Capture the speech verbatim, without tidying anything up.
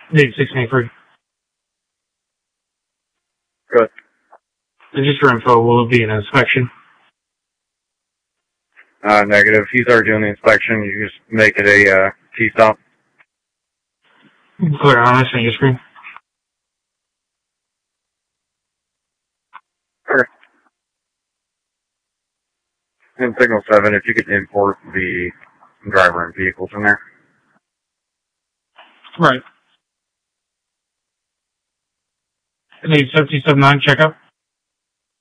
Date six twenty-three. Good. And just for info, will it be an inspection? Uh, negative. If you start doing the inspection, you just make it a uh, T-stop. Clear on, I sent you a screen. Okay. And signal seven, if you could import the driver and vehicles in there. Right. And eight seven two seven nine, check up.